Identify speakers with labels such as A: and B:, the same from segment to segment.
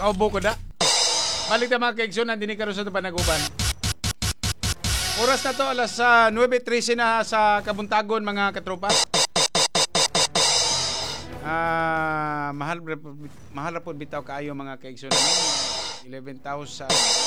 A: Kaubo ko da. Balik na mga kaigsunan, din karon sa panaguban. Oras na to, alas 9:13 na sa Kabuntagon, mga katropa. Mahal po bitaw kaayo mga kaigsunan. 11,000.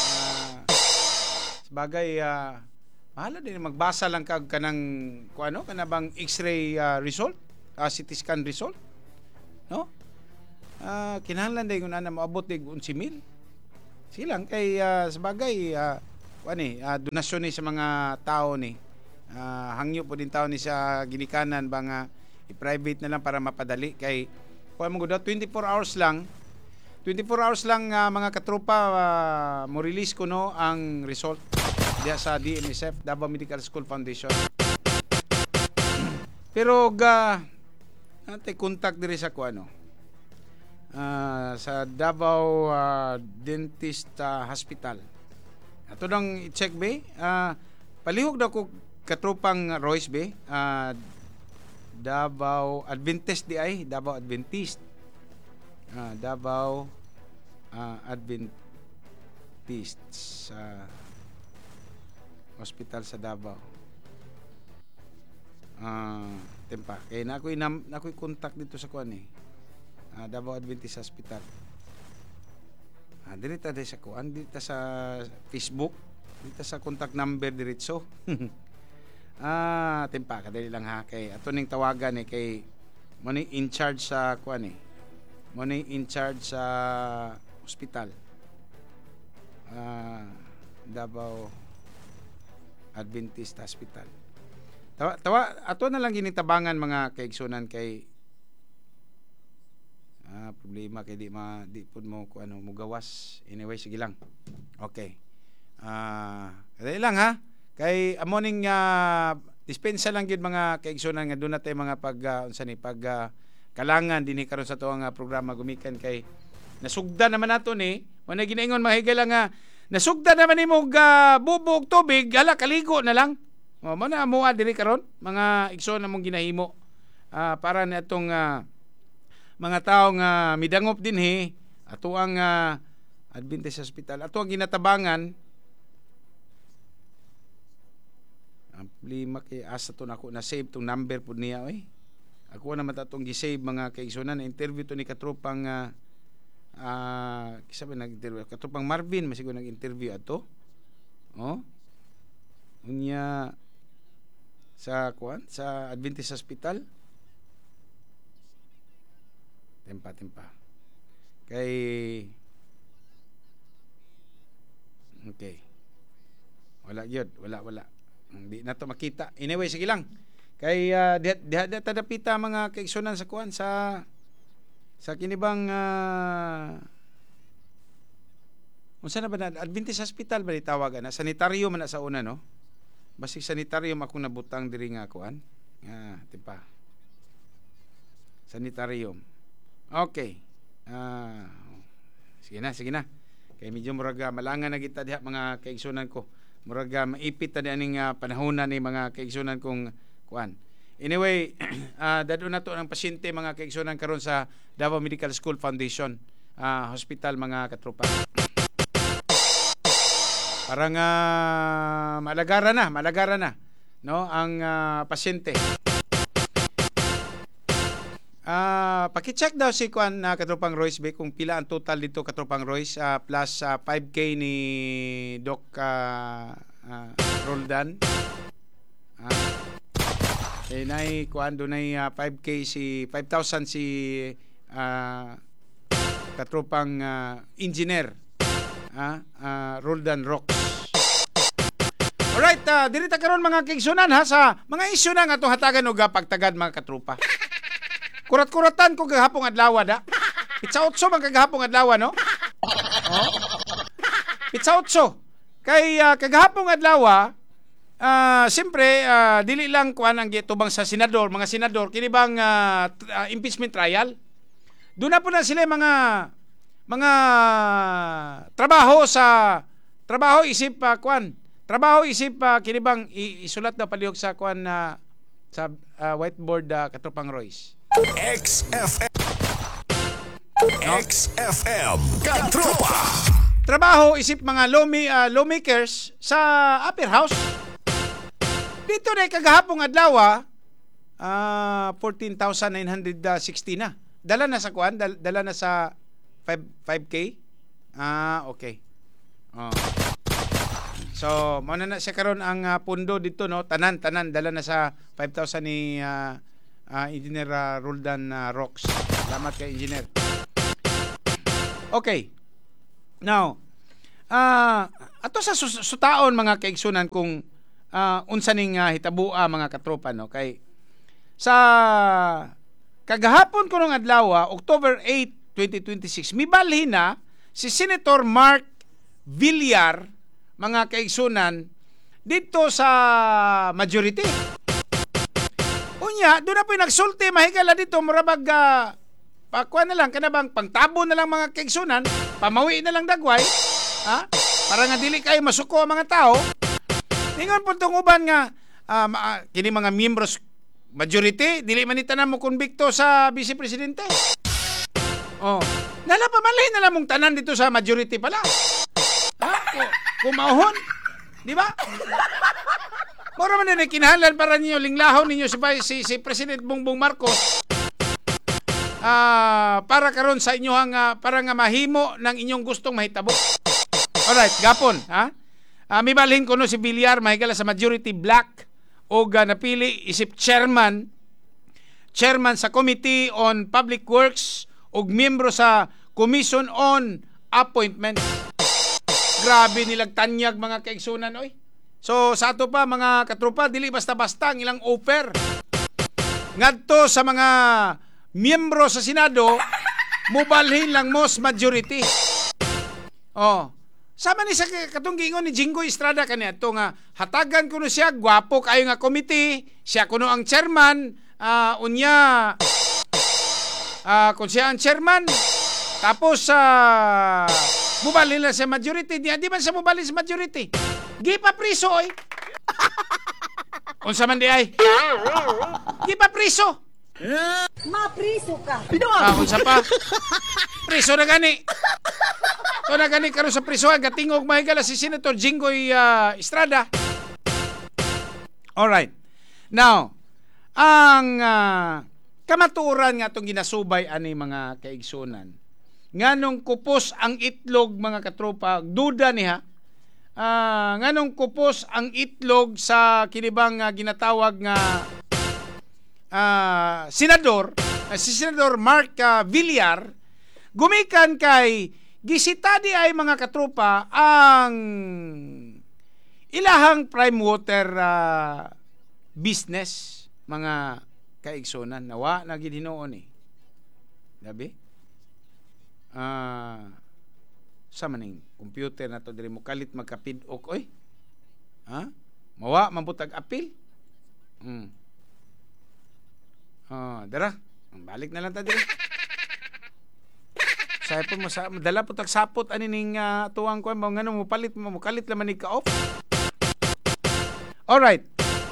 A: Sabagay, mahal din magbasa lang kag kanang kanabang X-ray result, CT scan result. No? Kinahanglan din kung na maabot dig 11,000. Silang kay sabagay donasyon ni sa mga tao ni. Hangyo po din tao ni sa ginikanan ba nga i-private na lang para mapadali kay kuan mo gud 24 hours lang. 24 hours lang mga katropa mo release ko no ang result diya sa DMSF, Davao Medical School Foundation. Pero ante contact diri sa sa Davao Dentist Hospital. Ato nang i-check be. Palihog daw ko katropang Royce be. Davao Adventist di ay. Davao Adventist. Davao Adventist sa hospital sa Davao. Tempa. Kaya na ako'y contact dito sa kuan eh. Davao Adventist Hospital. Dirita sa kuan, dirita sa Facebook, dirita sa contact number diretso. Tempa, kadali lang ha kay ato ning tawagan kay mo ni in charge sa kuan mo ni in charge sa hospital. Davao Adventist Hospital. Tawa ato na lang ginitabangan mga kaigsunan kay problema kay di pud mo mo gawas. Anyway, sige lang. Okay. Dali lang ha. Kay amo ning dispensa lang gyud mga kaigsunan nga doon natay mga kalangan dinhi karon sa tuwang programa gumikan kay nasugda naman nato ni mo na ginaingon mahigala nga nasugda naman nimo bubog tubig hala kaligo na lang. Mo na amuha diri karon mga igsoon namong ginahimo para na atong mga tao nga midangop dinhi ato ang Adventist Hospital ato ang ginatabangan ang problema kay asa to nako na save tong number pud niya ako naman tatong gi-save mga kaigsunan na interview to ni katropang kisabi nag-interview katropang Marvin masigo nag-interview ato unya sa Adventist Hospital. Tempa. Kay okay. Wala gyud, wala. Hindi na to makita. Anyway, sige lang. Kay diha tadapita mga kaigsunan sa sa kinibang unsa na ba na Adventist Hospital ba tawagan na sanitaryo man na sa una no? Basig sanitaryo ako nabutang diri nga tempa. Sanitaryo. Okay. Sige na. Kay medyo muraga malangan na kita diha mga kaigsunan ko. Muraga maipit ta aning panahona ni mga kaigsunan kong kuan. Anyway, dado na to ang pasyente mga kaigsunan karon sa Davao Medical School Foundation Hospital mga katropa. Parang malagara na no ang pasyente. Paki-check daw si kuan katropang Royce Bay kung pila ang total dito katropang Royce plus 5K ni Doc Roldan. Nay kuan do nay 5K si 5,000 si katropang engineer Roldan Rock. Alright, dirita karon mga kaigsunan sa mga isyu na nga atong hatagan og pagtagad mga katropa. Kurat-kuratan ko kagahapong adlaw da. Pizza 8 man kagahapong adlaw no? Pizza 8. Kay kagahapong adlaw siyempre dili lang kuan ang gitubang sa senador, mga senador kini bang impeachment trial. Doon na po na sila mga trabaho isip trabaho isip kinibang isulat na palihog sa kuan sa whiteboard katropang Royce.
B: XFM Katropa.
A: Trabaho isip mga lawmakers sa upper house. Dito na kagahapong adlaw 14,960 na. Dala na sa kuan, dala na sa 5K. Okay. So, mao na siya karon ang pundo dito, no. Tanan dala na sa 5,000 ni Engineer Roldan Rox. Salamat kay Engineer. Okay. Now, ato sa sutaon mga kaigsunan kung unsa ning hitabua mga katropa, no, kay sa kagahapon kunong adlaw, October 8, 2026, mibalhin na si Senator Mark Villar mga kaigsunan dito sa majority. Unya, doon na po nagsulti mahigala dito murabag pakuha na lang kanabang pangtabo na lang mga kaigsunan, pamawi na lang dagway, para nga dili kayo masuko ang mga tao. Ningon po itong uban nga kini mga membros majority, dili man itanan mo konbikto sa Vice Presidente. Nala pamalhin na lang mong tanan dito sa majority pala. Kumahon, di ba? Mura man na kinahanglan para ninyo linglahon ninyo si President Bongbong Marcos para karon sa inyohang para nga mahimo ng inyong gustong mahitabo. Alright, gapon, mibalhin ko no si Villar mahigala sa majority black o napili isip chairman sa Committee on Public Works o miyembro sa Commission on Appointments. Grabe nilang tanyag mga kaigsunan, oy. So sa ato pa mga katropa, dili basta-basta ang ilang offer ngadto sa mga miyembro sa Senado, mubalhin lang most majority. Sama ni sa katong giingon ni Jinggoy Estrada kaniadto nga hatagan kuno siya, gwapo kayo nga committee, siya kuno ang chairman, kung siya ang chairman, tapos mubalhin lang sa majority, di man sa mubalhin sa majority. Gi pa priso oy. Unsa man di ay? Gi pa priso.
C: Mapriso ka.
A: Unsa pa? Priso na gani. So na gani karon sa prisohan katingog mahigala si Senator Jinggoy Estrada. Alright. Now, ang kamatuoran nga itong ginasubay ani mga kaigsunan. Nganong kupos ang itlog mga katropa, duda niya. Nganong kupos ang itlog sa kinibang ginatawag nga senador, si Senador Mark Villar, gumikan kay gisitadi ay mga katropa ang ilahang prime water business mga kaigsunan. Nawa na gid hinuon eh. Gabi? Sa maning computer na to diri mo kalit magkapidok oy. Mawa man putag apil. Dara. Balik na lang ta diri. Say po mo sa dala putag sapot ani ning tuwang ko mo ngano mo palit mo kalit laman ni ka-off. All right.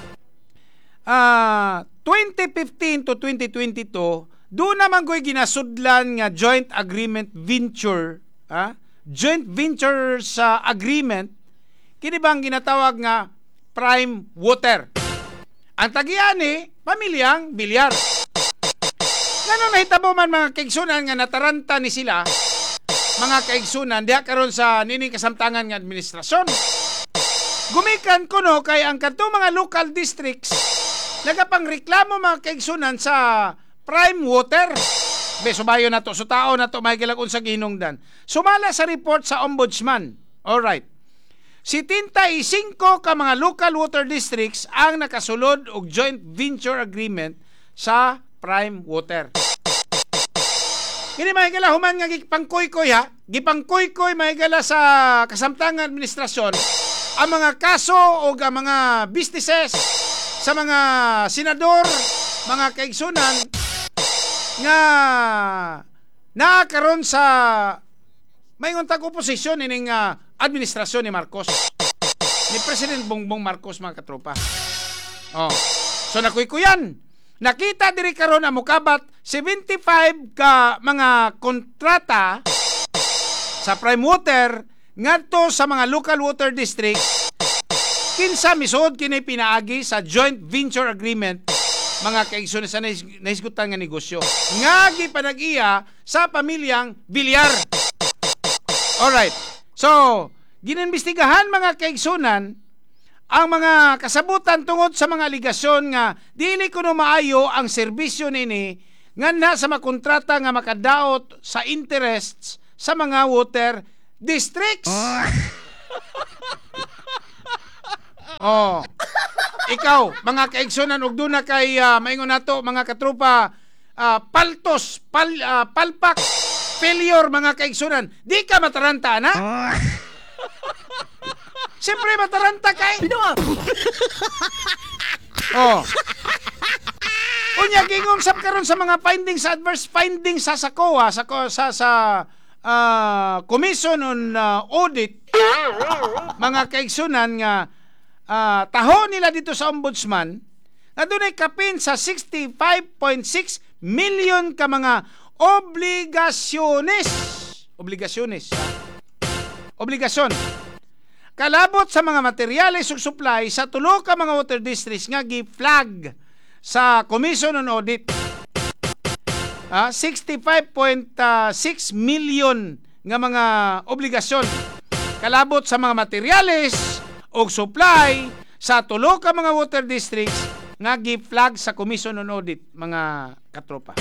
A: 2015 to 2022 doon naman ko'y ginasudlan nga joint agreement venture, joint venture sa agreement, kini bang ginatawag nga prime water. Ang tagiani, pamilyang Villar. Ngano nahitabo man mga kaigsunan nga nataranta ni sila, mga kaigsunan, diha karon sa nining kasamtangan nga administrasyon. Gumikan kuno kay ang kadtong mga local districts nagapangreklamo mga kaigsunan sa prime water. Subayo na to, sutao na to, may gilagon sa ginungdan. Sumala sa report sa ombudsman. Alright. 75 ka mga local water districts ang nakasulod og joint venture agreement sa prime water. Kini mahigala human nga gipangkoy-koy gipangkoy-koy mahigala sa kasamtangan administrasyon ang mga kaso o ang mga businesses sa mga senador, mga kaigsunan nga nakaroon sa mayngon tag oposisyon ining administrasyon ni Marcos, ni President Bongbong Marcos mga katropa. So nakuy-kuyan nakita diri karon ang mukabat 75 ka mga kontrata sa prime water ngadto sa mga local water districts kinsa misuod kini pinaagi sa joint venture agreement mga kaigsoon sa nahisgutan nga negosyo nga gipanag-iya sa pamilyang Villar. Alright. So, ginimbistigahan mga kaigsunan ang mga kasabutan tungod sa mga aligasyon nga dili kuno maayo ang serbisyo nini nganha sa makontrata nga makadaot sa interests sa mga water districts. Oh. Ikaw, mga kaigsunan ug duna kay maingon nato mga katrupa palpak failure mga kaigsunan. Di ka mataranta na? Siyempre mataranta kay. Oh. Unya gingong sab karon sa mga findings adverse findings sa SACOA sa Commission on Audit mga kaigsunan nga taho nila dito sa ombudsman na dunay kapin sa 65.6 million ka mga obligasyon kalabot sa mga materyales ug supply sa tulo ka mga water districts nga gi-flag sa Commission on Audit. 65.6 million nga mga obligasyon kalabot sa mga materyales ug supply sa tulo ka mga water districts nga gi-flag sa Commission on Audit mga katropa.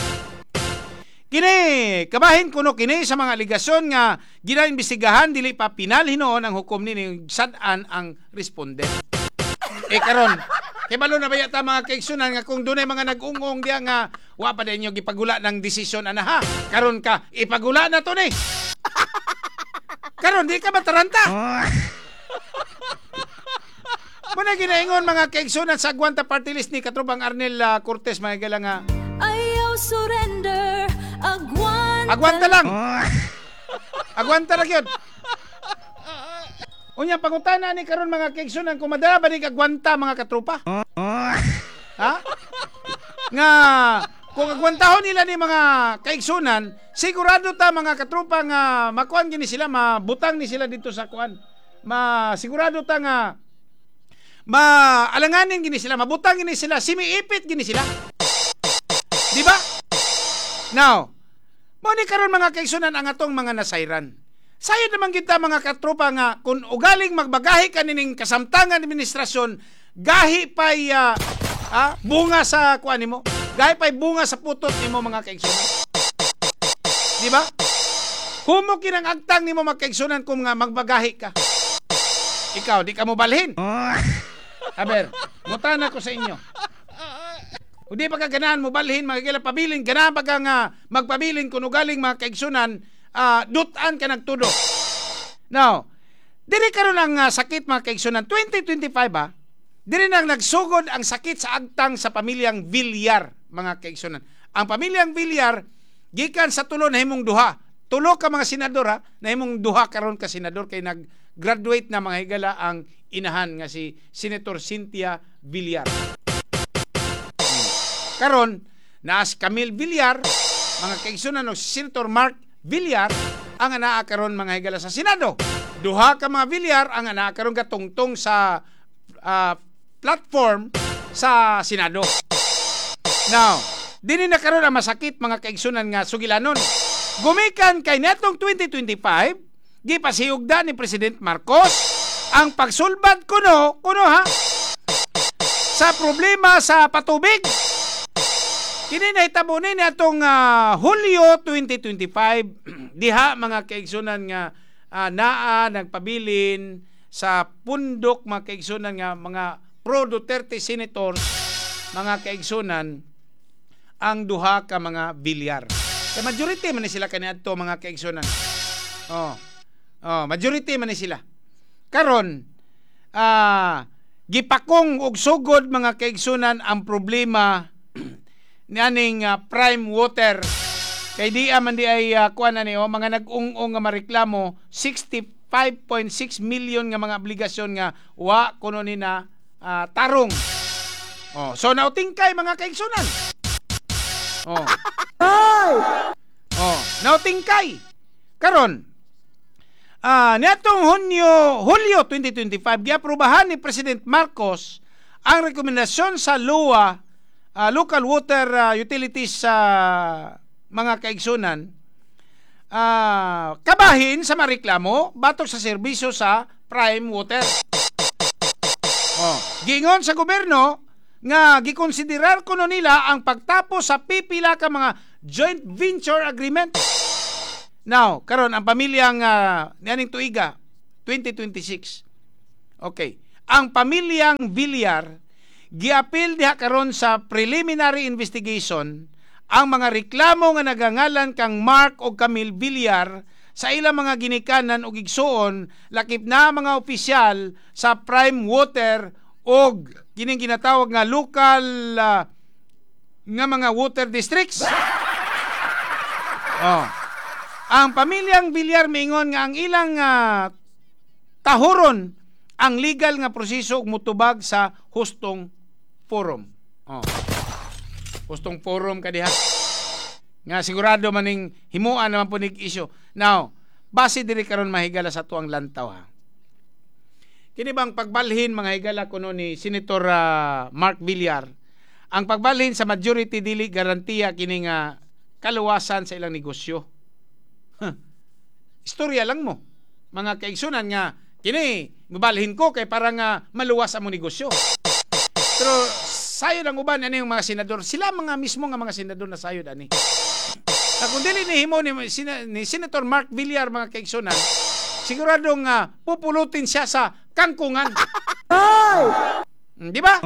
A: Kini, kabahin kuno kini sa mga aligasyon nga ginaimbestigahan dili pa pinalhin noon ang hukom ni sad-an ang respondent. Karon, kibalo na ba yata mga kaigsunan nga kung dunay mga nag-ungong diya nga wa pa dinyo gipagula ng desisyon ana ha. Karon ka ipagula na to ni. Karon di ka mataranta. Muna ginaingon mga kaigsunan sa Agwanta Party List ni Katrubang Arnel Cortez mga gala nga
C: Ayaw surrender.
A: Agwanta lang. Agwanta lang yun. Unya pangutana ni karon mga kaigsunan kung madala ba ni kagwanta mga katrupa? Ha? Nga kung agwantahon nila ni mga kaigsunan, sigurado ta mga katrupa nga makuan gini sila, mabutang ni sila dito sa kuan. Sigurado ta nga maalanganin gini sila, mabutang gini sila, simiipit gini sila. Di ba? Now, mo ni karon mga kaigsunan ang atong mga nasayran. Sayo naman kita mga katropa nga kung ugaling magbagahi ka nining kasamtangan administrasyon, gahi pa'y bunga sa kuan nimo, gahi pa'y bunga sa putot nimo mga kaigsunan. Di ba? Humo kinang agtang nimo mga kaigsunan kung nga magbagahi ka. Ikaw, di ka mo balhin. Aber, mutana ko sa inyo. O di pa ka ganahan mo balhin, magigila pabilin, ganahan pa ka nga magpabilin kung ugaling mga kaigsunan, dutan ka nagtudo. Now, diri karon ang sakit mga kaigsunan 2025 diri nang nagsugod ang sakit sa agtang sa pamilyang Villar mga kaigsunan. Ang pamilyang Villar gikan sa tulo na himong duha. Tulo ka mga senador na himong duha karon ka senador kay nag-graduate na mga higala ang inahan nga si Senator Cynthia Villar. Karon naas Camille Villar mga kaigsunan o Senator Mark Villar ang anaa karon mga higala sa Senado. Duha ka mga Villar ang anaa karon katungtong sa platform sa Senado. Now, dini na karon ang masakit mga kaigsunan nga sugilanon. Gumikan kay netong 2025, gipasihugda ni President Marcos ang pagsulbad kuno ha sa problema sa patubig. Kini nahitabo ni atong Hulyo 2025 diha mga kaigsunan nga naa nagpabilin sa pundok mga kaigsunan nga mga pro Duterte senators mga kaigsunan ang duha ka mga Villar. Kay majority man ni sila kaniadto mga kaigsunan. Majority man ni sila. Karon gipakong og sugod mga kaigsunan ang problema nianing prime water kay di man di ay kuan na ni mga nag-ung-ung nga mareklamo 65.6 million nga mga obligasyon nga wa kuno ni na tarong. So nautingkay mga kaigsunan. Oh. Oh, now tingkay. Karon, niatong Hulyo 2025, giaprubahan ni President Marcos ang rekomendasyon sa LUA, Local Water Utilities sa mga kaigsunan, kabahin sa mareklamo batok sa serbisyo sa Prime Water. Oh, giingon sa gobyerno nga gikonsiderar kuno nila ang pagtapos sa pipila ka mga joint venture agreement. Now, karon ang pamilyang nianing tuiga 2026. Okay. Ang pamilyang Villar giapil diha karon sa preliminary investigation ang mga reklamo nga nagangalan kang Mark o Camille Villar sa ilang mga ginikanan o igsuon lakip na mga opisyal sa Prime Water o kining ginatawag nga local nga mga water districts. Oh. Ang pamilyang Villar mingon nga ang ilang tahuron ang legal nga proseso ug mutubag sa hustong forum. Oh. Hustong forum kadiha. Nga sigurado maning himuan naman po nig issue. Now, base diri karon mahigala sa tuang lantaw ha. Kini bang pagbalhin mga higala kuno ni Senator Mark Villar, ang pagbalhin sa majority dili garantiya kini nga kaluwasan sa ilang negosyo. Istorya lang mo. Mga kaigsunan nga kini mabalhin ko kay para nga maluwas ang negosyo. Pero sayod ang uban ani yung mga senador, sila mga mismo nga mga senador na sayod ani. Kung dili ni himo ni Senator Mark Villar mga kaigsunan, siguradong pupulutin siya sa kangkungan. Di ba?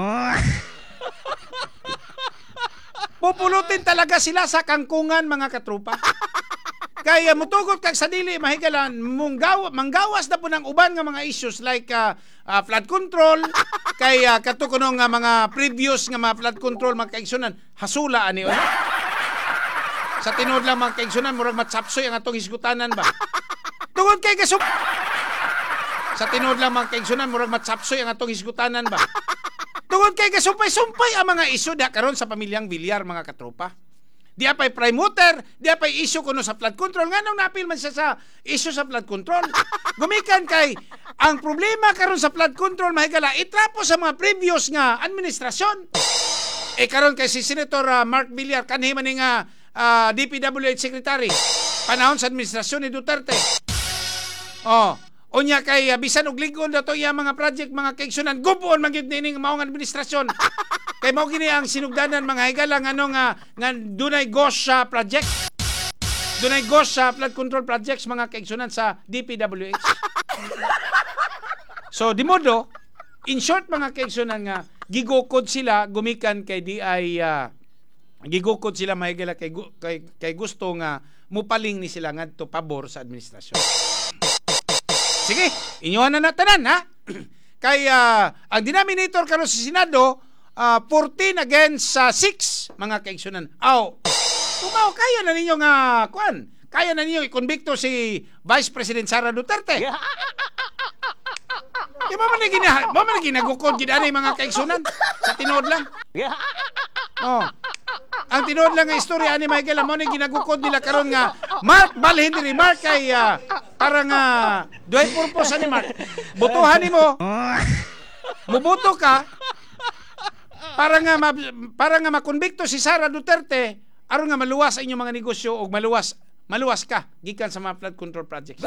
A: Pupulutin talaga sila sa kangkungan mga katrupa. Kaya mutugot kag sa dili mahigalan manggawas na po ng uban nga mga issues like flood control kay kato kuno nga mga previous nga mga flood control mga kaigsunan hasula ani oy. Sa tinuod lang mga kaigsunan murag matsapsoy ang atong hisgutanan ba. Tungod kay kasup. Sa tinuod lang mga kaigsunan murag matsapsoy ang atong hisgutanan ba. Tungod kay kasumpay-sumpay ang mga isyu da karon sa pamilyang Villar mga katropa. Di apay prime water, di apay issue kuno sa flood control. Nganong napil man siya sa issue sa flood control? Gumikan kay ang problema karon sa flood control mahigala itrapo sa mga previous nga administrasyon. Karon kay si Senator Mark Villar kanhi man nga DPWH Secretary panahon sa administrasyon ni Duterte. Oh, unya kay bisan og ligon daw to iya mga project mga kaigsunan gubuon man gyud nining maong administrasyon. Kay mao gini ang sinugdanan mga higala nga dunay GOSH project. Dunay GOSH flood control projects mga kaigsunan sa DPWH. So di modo in short mga kaigsunan nga gigukod sila gumikan kay di ay gigukod sila mahigala kay gusto nga mupaling ni sila ngadto pabor sa administrasyon. Sige, inyohan na tanan ha. Kay ang denominator karon sa Senado 14 against 6 mga kaigsunan. Tumaw kaya na ninyo nga kuan. Kaya na ninyo ikonbikto si Vice President Sara Duterte. Di ba man ginagukod gid ani mga kaigsunan sa tinuod lang. Oh. Ang tinuod lang nga istorya ani Michael mo ni ginagukod nila karon nga Mark balhin diri Mark kay para nga duay purpose ani Mark. Butuhan nimo. Mubuto ka para nga makonbikto si Sara Duterte aron nga maluwas ang inyong mga negosyo o maluwas ka gikan sa mga flood control projects.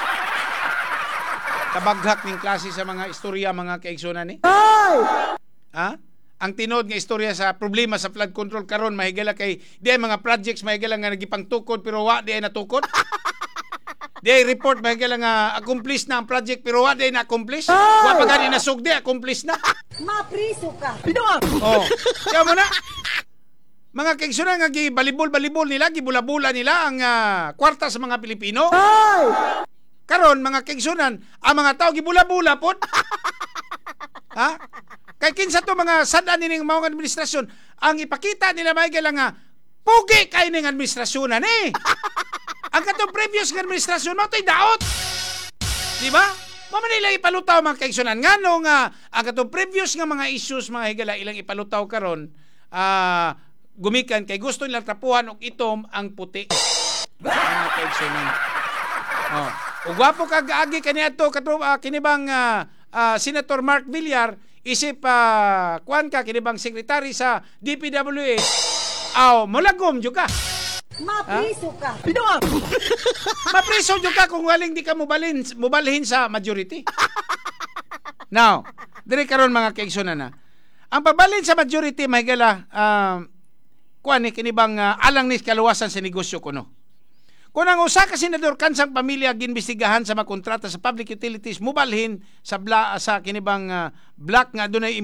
A: Kabaghak ning klase sa mga istorya mga kaigsunan ni. Ha? Ang tinod nga istorya sa problema sa flood control karon mahigala kay di ay mga projects mahigala nga nagipangtukod pero wa di ay natukod. Di ay report mahigala nga accomplish na ang project pero wa di ay na-accomplish. Wa pa gani nasugdi accomplish na.
B: Mapriso ka.
A: Oh. Kaya mo na. Mga kaigsunan nga gibalibol nila, gibula-bula nila ang kwarta sa mga Pilipino. Karon mga kaigsunan, ang mga tao gibula-bula pod. Ha? Kay kinsa to mga sad-an ning maong administrasyon, ang ipakita nila mahigala nga pugi kay ning administrasyon ani. Ang katong previous nga administrasyon mo tay daot. Di ba? Mama nila ipalutaw mga kaigsunan ngano nga ang katong previous nga mga issues mga higala ilang ipalutaw karon gumikan kay gusto nilang tapuhan og itom ang puti. Mga kaigsunan. Oh. Ug gwapo kag agi kaniadto kinibang Senator Mark Villar isip kuan ka kinibang sekretary sa DPWH. Molagom jud ka.
B: Mapriso ka.
A: Mapriso jud ka kung waling di ka mubalhin sa majority. Now, diri karon mga kaigsunan na. Ang pabalhin sa majority mahigala kuan ni kinibang alang ni kaluwasan sa negosyo kuno. Kung ang usa ka senador kansang pamilya ginbestigahan sa mga kontrata sa public utilities mubalhin sa kinibang black nga dunay